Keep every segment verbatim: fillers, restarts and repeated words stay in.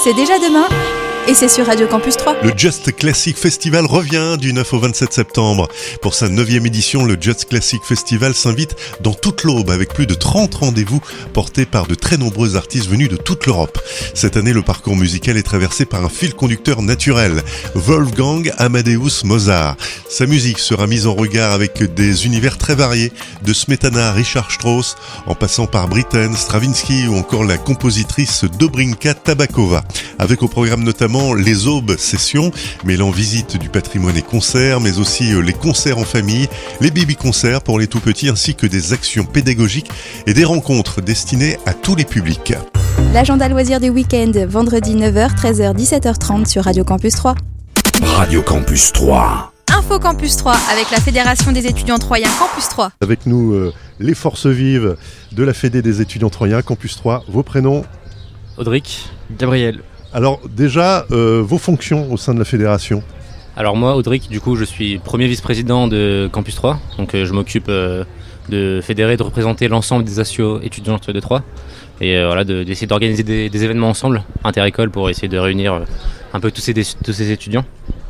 C'est déjà demain et c'est sur Radio Campus trois. Le Just Classic Festival revient du neuf au vingt-sept septembre. Pour sa neuvième édition, le Just Classic Festival s'invite dans toute l'Aube avec plus de trente rendez-vous portés par de très nombreux artistes venus de toute l'Europe. Cette année, le parcours musical est traversé par un fil conducteur naturel, Wolfgang Amadeus Mozart. Sa musique sera mise en regard avec des univers très variés, de Smetana à Richard Strauss, en passant par Britten, Stravinsky ou encore la compositrice Dobrinka Tabakova. Avec au programme notamment les Aubes Sessions, mêlant visite du patrimoine et concerts, mais aussi les concerts en famille, les baby-concerts pour les tout-petits, ainsi que des actions pédagogiques et des rencontres destinées à tous les publics. L'agenda loisirs du week-end, vendredi neuf heures, treize heures, dix-sept heures trente sur Radio Campus trois. Radio Campus trois. Info Campus trois avec la Fédération des étudiants troyens Campus trois. Avec nous, euh, les forces vives de la Fédé des étudiants troyens Campus trois. Vos prénoms ? Audric, Gabriel. Alors déjà, euh, vos fonctions au sein de la fédération ? Alors moi, Audric, du coup, je suis premier vice-président de Campus trois. Donc euh, je m'occupe euh, de fédérer, de représenter l'ensemble des assos étudiantes de Troyes. Et euh, voilà, de, d'essayer d'organiser des, des événements ensemble, inter-école, pour essayer de réunir euh, un peu tous ces, tous ces étudiants.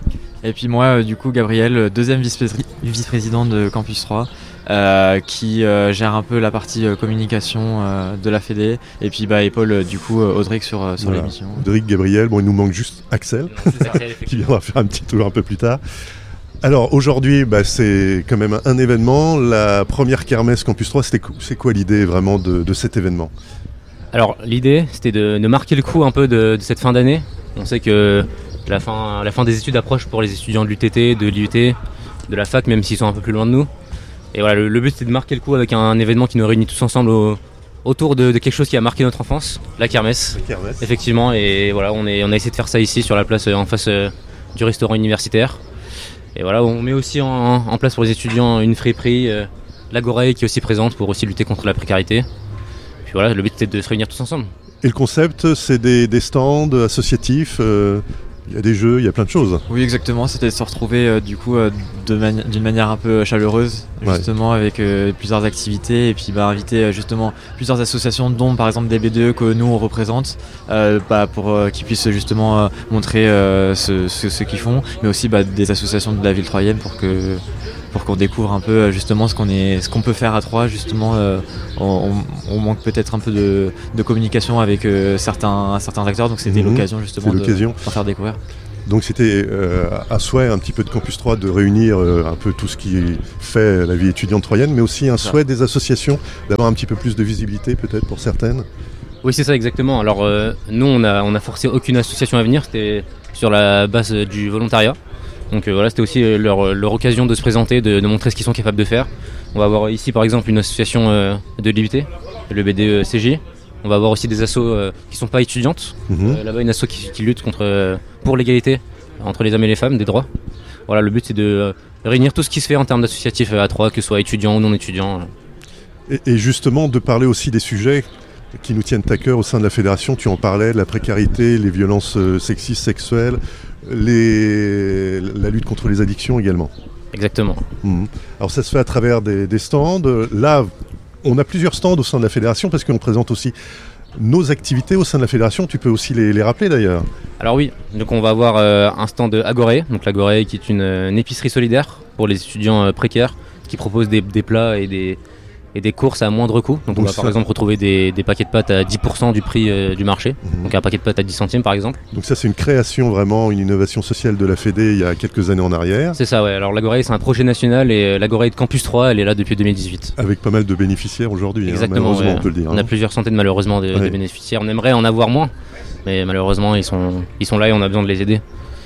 Et puis moi, euh, du coup, Gabriel, deuxième vice-pré- vice-président de Campus trois, euh, qui euh, gère un peu la partie euh, communication euh, de la Fédé. Et puis bah, épaule, euh, du coup, euh, Audric sur, euh, sur voilà. l'émission. Audric, Gabriel, bon, il nous manque juste Axel, qui viendra faire un petit tour un peu plus tard. Alors aujourd'hui, bah, c'est quand même un événement. La première kermesse Campus trois, c'était, c'est quoi l'idée vraiment de, de cet événement ? Alors l'idée, c'était de, de marquer le coup un peu de, de cette fin d'année. On sait que la fin, la fin des études approche pour les étudiants de l'U T T, de l'I U T, de la fac, même s'ils sont un peu plus loin de nous. Et voilà, le, le but, c'est de marquer le coup avec un, un événement qui nous réunit tous ensemble au, autour de, de quelque chose qui a marqué notre enfance, la kermesse. La kermesse. Effectivement, et voilà, on, est, on a essayé de faire ça ici, sur la place en face euh, du restaurant universitaire. Et voilà, on met aussi en, en place pour les étudiants une friperie, euh, l'Agoré qui est aussi présente pour aussi lutter contre la précarité. Puis voilà, le but, c'est de se réunir tous ensemble. Et le concept, c'est des, des stands associatifs, euh, il y a des jeux, il y a plein de choses. Oui, exactement, c'était de se retrouver euh, du coup euh, de mani- d'une manière un peu chaleureuse, justement, ouais. avec euh, plusieurs activités, et puis bah, inviter euh, justement plusieurs associations, dont par exemple des B deux E que nous on représente, euh, bah, pour euh, qu'ils puissent justement euh, montrer euh, ce, ce, ce qu'ils font, mais aussi bah, des associations de la ville troyenne pour que pour qu'on découvre un peu justement ce qu'on est, ce qu'on peut faire à Troyes. Justement, euh, on, on manque peut-être un peu de, de communication avec euh, certains, certains acteurs, donc c'était mmh, l'occasion justement de l'occasion. d'en faire découvrir. Donc c'était euh, un souhait un petit peu de Campus trois de réunir euh, un peu tout ce qui fait la vie étudiante troyenne, mais aussi un souhait des associations d'avoir un petit peu plus de visibilité peut-être pour certaines. Oui, c'est ça exactement. Alors euh, nous, on a, on a forcé aucune association à venir, c'était sur la base du volontariat. Donc euh, voilà, c'était aussi leur, leur occasion de se présenter, de, de montrer ce qu'ils sont capables de faire. On va avoir ici par exemple une association euh, de l'I U T, le B D E C J. On va avoir aussi des assos euh, qui ne sont pas étudiantes. Mmh. Euh, là-bas, une asso qui, qui lutte contre, euh, pour l'égalité entre les hommes et les femmes, des droits. Voilà, le but c'est de euh, réunir tout ce qui se fait en termes d'associatifs à Troyes, que ce soit étudiants ou non étudiants. Et, et justement, de parler aussi des sujets qui nous tiennent à cœur au sein de la fédération. Tu en parlais, la précarité, les violences euh, sexistes, sexuelles, les... la lutte contre les addictions également. Exactement. Mmh. Alors ça se fait à travers des, des stands. Là, on a plusieurs stands au sein de la fédération parce qu'on présente aussi nos activités au sein de la fédération. Tu peux aussi les, les rappeler d'ailleurs. Alors oui, donc on va avoir euh, un stand Agoré, donc l'Agoré qui est une, une épicerie solidaire pour les étudiants euh, précaires qui propose des, des plats et des, et des courses à moindre coût. Donc, donc on va ça... par exemple retrouver des, des paquets de pâtes à dix pour cent du prix euh, du marché, mmh. donc un paquet de pâtes à dix centimes par exemple. Donc ça c'est une création vraiment, une innovation sociale de la Fédé il y a quelques années en arrière. C'est ça, ouais. Alors l'Agoré c'est un projet national et l'Agoré de Campus trois, elle est là depuis deux mille dix-huit. Avec pas mal de bénéficiaires aujourd'hui. Exactement, hein, malheureusement ouais. on peut le dire. On hein. a plusieurs centaines malheureusement de, ouais. de bénéficiaires. On aimerait en avoir moins, mais malheureusement ils sont, ils sont là et on a besoin de les aider.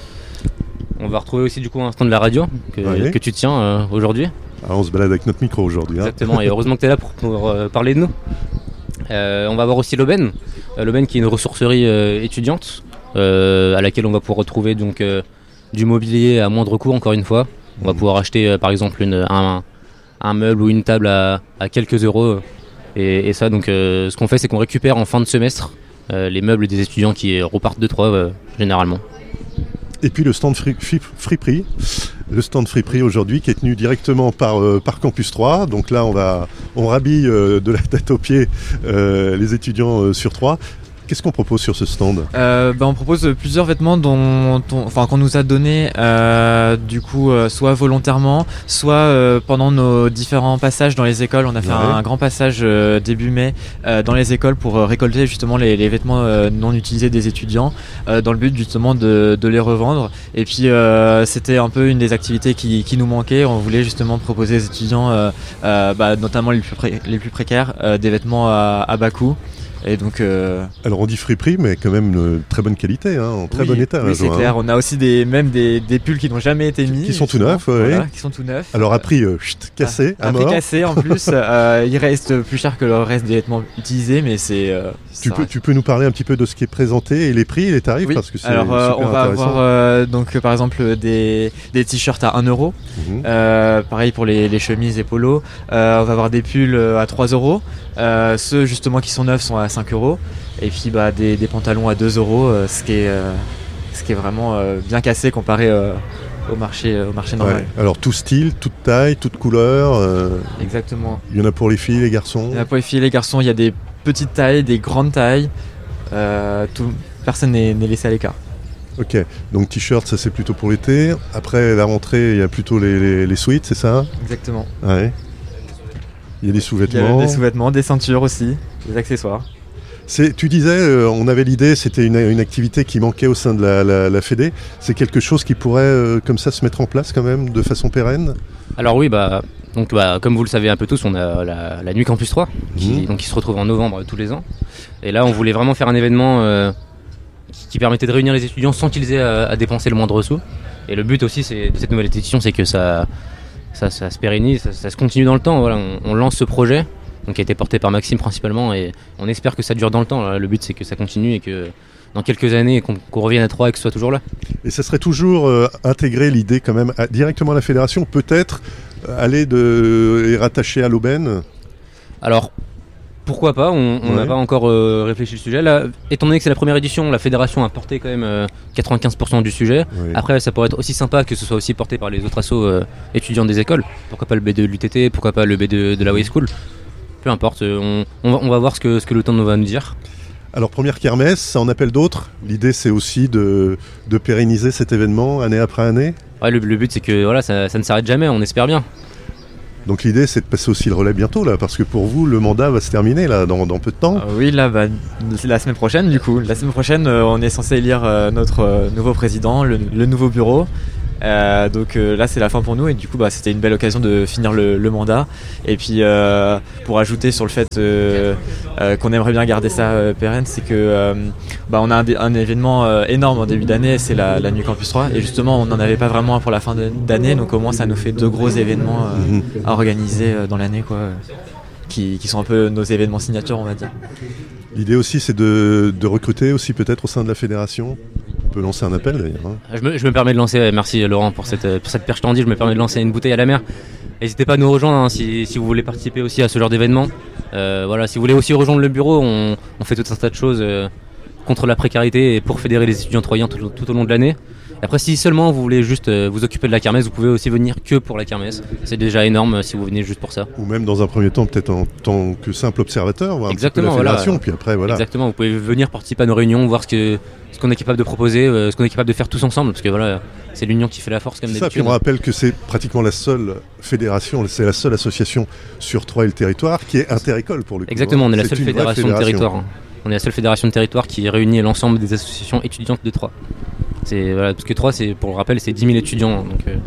On va retrouver aussi du coup un stand de la radio que, ouais. que tu tiens euh, aujourd'hui. Ah, on se balade avec notre micro aujourd'hui. Hein. Exactement, et heureusement que tu es là pour, pour euh, parler de nous. Euh, on va avoir aussi l'Aubaine, euh, l'Aubaine qui est une ressourcerie euh, étudiante euh, à laquelle on va pouvoir retrouver donc, euh, du mobilier à moindre coût encore une fois. On va mmh. pouvoir acheter euh, par exemple une, un, un meuble ou une table à, à quelques euros. Et, et ça, donc, euh, ce qu'on fait, c'est qu'on récupère en fin de semestre euh, les meubles des étudiants qui repartent de Troyes euh, généralement. Et puis le stand Friperie, free le stand Friperie aujourd'hui qui est tenu directement par, euh, par Campus trois. Donc là on va on rhabille euh, de la tête aux pieds euh, les étudiants euh, sur Troyes. Qu'est-ce qu'on propose sur ce stand ? euh, bah, On propose plusieurs vêtements dont, dont, enfin, qu'on nous a donnés euh, du coup, euh, soit volontairement, soit euh, pendant nos différents passages dans les écoles. On a fait ouais. un, un grand passage euh, début mai euh, dans les écoles pour euh, récolter justement les, les vêtements euh, non utilisés des étudiants euh, dans le but justement de, de les revendre. Et puis euh, c'était un peu une des activités qui, qui nous manquait. On voulait justement proposer aux étudiants, euh, euh, bah, notamment les plus, pré- les plus précaires, euh, des vêtements à, à bas coût. Et donc, euh... alors on dit friperie, mais quand même de très bonne qualité, hein, en très oui, bon état. Oui, c'est jour, clair. Hein. On a aussi des, même des, des pulls qui n'ont jamais été mis. Qui sont tout neufs, oui. Voilà, qui sont tout neufs. Alors à prix euh, chut, cassé, à, à à mort. prix cassé en plus. euh, il reste plus cher que le reste des vêtements utilisés, mais c'est. Euh, tu peux, tu peux nous parler un petit peu de ce qui est présenté et les prix et les tarifs oui. parce que c'est Alors euh, super on va intéressant. avoir euh, donc par exemple des, des t-shirts à un euro. Mmh. Euh, pareil pour les, les chemises et polos. Euh, on va avoir des pulls à trois euros. Euh, ceux justement qui sont neufs sont à cinq euros. Et puis bah, des, des pantalons à deux euros, euh, ce, qui est, euh, ce qui est vraiment euh, bien cassé comparé euh, au, marché, euh, au marché normal. Ouais. Alors tout style, toute taille, toute couleur. Euh, Exactement. Il y en a pour les filles, les garçons. Il y en a pour les filles et les garçons. Il y a des petites tailles, des grandes tailles. Euh, tout, personne n'est, n'est laissé à l'écart. Ok, donc t-shirt, ça c'est plutôt pour l'été. Après la rentrée, il y a plutôt les, les, les sweats, c'est ça ? Exactement. Ouais. Il y a des sous-vêtements. Il y a des sous-vêtements, des ceintures aussi, des accessoires. C'est, tu disais, euh, on avait l'idée, c'était une, une activité qui manquait au sein de la, la, la Fédé. C'est quelque chose qui pourrait, euh, comme ça, se mettre en place quand même, de façon pérenne ? Alors oui, bah, donc, bah, comme vous le savez un peu tous, on a la, la Nuit Campus trois, qui, mmh. donc, qui se retrouve en novembre tous les ans. Et là, on voulait vraiment faire un événement euh, qui, qui permettait de réunir les étudiants sans qu'ils aient à, à dépenser le moindre sou. Et le but aussi c'est, de cette nouvelle édition, c'est que ça, ça, ça se pérennise, ça, ça se continue dans le temps. Voilà, on, on lance ce projet. Donc, qui a été porté par Maxime principalement, et on espère que ça dure dans le temps. Le but c'est que ça continue et que dans quelques années qu'on, qu'on revienne à trois et que ce soit toujours là. Et ça serait toujours euh, intégrer l'idée quand même à, directement à la fédération, peut-être euh, aller de, et rattacher à l'aubaine. Alors pourquoi pas, on n'a ouais. pas encore euh, réfléchi le sujet. Là, étant donné que c'est la première édition, la fédération a porté quand même euh, quatre-vingt-quinze pour cent du sujet. Oui. Après, ça pourrait être aussi sympa que ce soit aussi porté par les autres assos euh, étudiants des écoles. Pourquoi pas le B deux de l'U T T, pourquoi pas le B deux de la Way School. Peu importe, on, on, va, on va voir ce que, ce que le temps va nous dire. Alors première kermesse, ça en appelle d'autres. L'idée c'est aussi de, de pérenniser cet événement année après année. Ouais, le, le but c'est que voilà, ça, ça ne s'arrête jamais, on espère bien. Donc l'idée c'est de passer aussi le relais bientôt là, parce que pour vous le mandat va se terminer là dans, dans peu de temps. Euh, oui là, bah, c'est la semaine prochaine du coup. La semaine prochaine euh, on est censé élire euh, notre euh, nouveau président, le, le nouveau bureau. Euh, donc euh, là c'est la fin pour nous et du coup bah, c'était une belle occasion de finir le, le mandat et puis euh, pour ajouter sur le fait euh, euh, qu'on aimerait bien garder ça euh, pérenne, c'est que euh, bah, on a un, un événement euh, énorme en début d'année, c'est la, la Nuit Campus trois et justement on n'en avait pas vraiment un pour la fin d'année, donc au moins ça nous fait deux gros événements euh, à organiser euh, dans l'année quoi, euh, qui, qui sont un peu nos événements signatures on va dire. L'idée aussi c'est de, de recruter aussi peut-être au sein de la fédération. On peut lancer un appel d'ailleurs. Hein. Je, me, je me permets de lancer, merci Laurent pour cette, pour cette perche tendue, je me permets de lancer une bouteille à la mer. N'hésitez pas à nous rejoindre hein, si, si vous voulez participer aussi à ce genre d'événement. Euh, voilà, si vous voulez aussi rejoindre le bureau, on, on fait tout un tas de choses euh, contre la précarité et pour fédérer les étudiants troyens tout, tout au long de l'année. Et après, si seulement vous voulez juste euh, vous occuper de la kermesse, vous pouvez aussi venir que pour la kermesse. C'est déjà énorme euh, si vous venez juste pour ça. Ou même dans un premier temps, peut-être en tant que simple observateur, voir exactement, un petit peu la fédération, voilà. Puis après, voilà. Exactement, vous pouvez venir participer à nos réunions, voir ce, que, ce qu'on est capable de proposer, euh, ce qu'on est capable de faire tous ensemble, parce que voilà, c'est l'union qui fait la force comme c'est d'habitude. Ça, puis on rappelle que c'est pratiquement la seule fédération, c'est la seule association sur Troyes et le territoire qui est interécole pour le coup. Exactement, on est la c'est seule fédération, fédération de territoire. On est la seule fédération de territoire qui réunit l'ensemble des associations étudiantes de Troyes. C'est, voilà, parce que Troyes, c'est, pour le rappel, c'est dix mille étudiants. Donc, euh...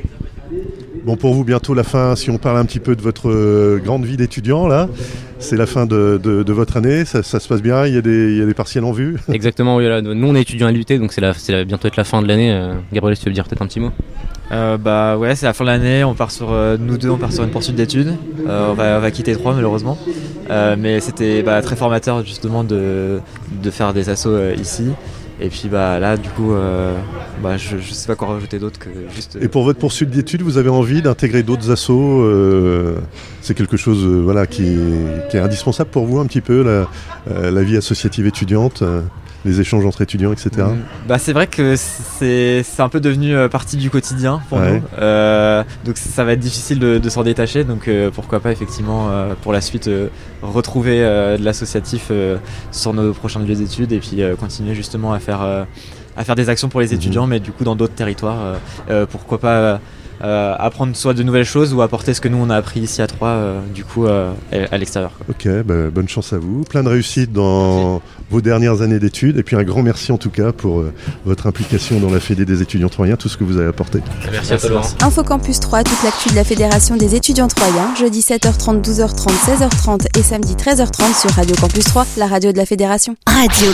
Bon, pour vous, bientôt la fin, si on parle un petit peu de votre euh, grande vie d'étudiant, là, c'est la fin de, de, de votre année, ça, ça se passe bien, il y a des, il y a des partiels en vue. Exactement, oui, là, nous on est étudiants à l'U T, donc c'est, la, c'est la, bientôt être la fin de l'année. Euh, Gabriel, si tu veux dire peut-être un petit mot euh, Bah ouais, c'est la fin de l'année, on part sur, euh, nous deux, on part sur une poursuite d'études, euh, on, va, on va quitter Troyes malheureusement, euh, mais c'était bah, très formateur justement de, de faire des assos euh, ici. Et puis bah là du coup euh, bah, je, je sais pas quoi rajouter d'autre que juste. Et pour votre poursuite d'études, vous avez envie d'intégrer d'autres assos euh, c'est quelque chose euh, voilà, qui, qui est indispensable pour vous un petit peu, la, euh, la vie associative étudiante euh. les échanges entre étudiants, et cetera. Mmh. Bah, c'est vrai que c'est, c'est un peu devenu euh, partie du quotidien pour ouais. nous. Euh, donc ça va être difficile de, de s'en détacher. Donc euh, pourquoi pas effectivement euh, pour la suite euh, retrouver euh, de l'associatif euh, sur nos prochains lieux d'études et puis euh, continuer justement à faire, euh, à faire des actions pour les étudiants, mmh. mais du coup dans d'autres territoires. Euh, euh, pourquoi pas euh, Euh, apprendre soit de nouvelles choses ou apporter ce que nous on a appris ici à Troyes euh, du coup euh, à l'extérieur. Ok, bah, bonne chance à vous, plein de réussite dans merci. Vos dernières années d'études et puis un grand merci en tout cas pour euh, votre implication dans la Fédé des étudiants troyens, tout ce que vous avez apporté. Merci à toi. Infocampus trois, toute l'actu de la Fédération des étudiants troyens, jeudi sept heures trente, douze heures trente, seize heures trente et samedi treize heures trente sur Radio Campus trois, la radio de la Fédération. Radio